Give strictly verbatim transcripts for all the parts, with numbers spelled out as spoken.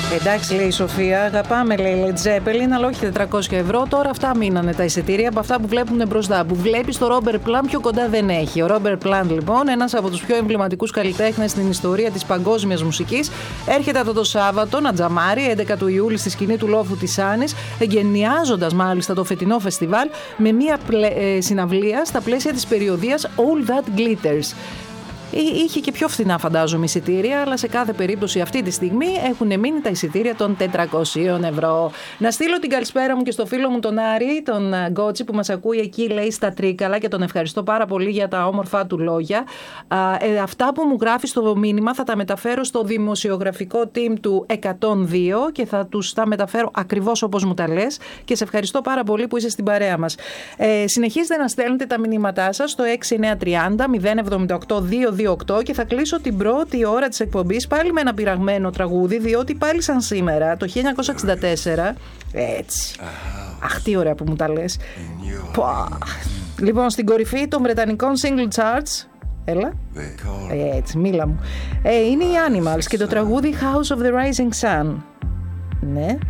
Εντάξει, λέει η Σοφία, αγαπάμε, λέει Led Zeppelin, αλλά όχι τετρακόσια ευρώ. Τώρα αυτά μείνανε τα εισιτήρια από αυτά που βλέπουν μπροστά. Που βλέπει το Robert Plant πιο κοντά δεν έχει. Ο Robert Plant, λοιπόν, ένας από τους πιο εμβληματικούς καλλιτέχνες στην ιστορία της παγκόσμιας μουσικής, έρχεται αυτό το Σάββατο να τζαμάρει, έντεκα του Ιούλη, στη σκηνή του λόφου της Άνης, εγκαινιάζοντας μάλιστα το φετινό φεστιβάλ με μια πλε... ε, συναυλία στα πλαίσια της περιοδίας All That Glitters. Είχε και πιο φθηνά, φαντάζομαι, εισιτήρια, αλλά σε κάθε περίπτωση αυτή τη στιγμή έχουν μείνει τα εισιτήρια των τετρακόσια ευρώ. Να στείλω την καλησπέρα μου και στο φίλο μου τον Άρη, τον Γκότσι, που μας ακούει εκεί, λέει, στα Τρίκαλα, και τον ευχαριστώ πάρα πολύ για τα όμορφα του λόγια. Ε, αυτά που μου γράφει στο μήνυμα θα τα μεταφέρω στο δημοσιογραφικό team του εκατόν δύο και θα τους τα μεταφέρω ακριβώς όπως μου τα λες, και σε ευχαριστώ πάρα πολύ που είσαι στην παρέα μας. Ε, συνεχίζετε να στέλνετε τα μηνύματά σας στο έξι εννιά τριάντα μηδέν εβδομήντα οκτώ δύο δύο οκτώ και θα κλείσω την πρώτη ώρα της εκπομπής πάλι με ένα πειραγμένο τραγούδι, διότι πάλι σαν σήμερα, το χίλια εννιακόσια εξήντα τέσσερα, έτσι, αχ τι ωραία που μου τα λες, λοιπόν, στην κορυφή των βρετανικών single charts, έλα, έτσι, μίλα μου, ε, είναι οι Animals και το τραγούδι House of the Rising Sun. Ναι.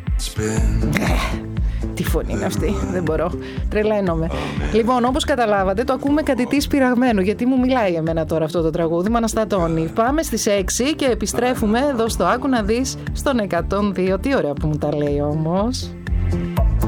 Τι φωνή είναι αυτή, δεν μπορώ. Τρελαίνομαι. Λοιπόν, όπως καταλάβατε, το ακούμε κάτι τι σπειραγμένο, γιατί μου μιλάει εμένα τώρα αυτό το τραγούδι, με αναστατώνει. Πάμε στις έξι και επιστρέφουμε εδώ στο Άκου να δεις στον εκατόν δύο. Τι ωραία που μου τα λέει όμως.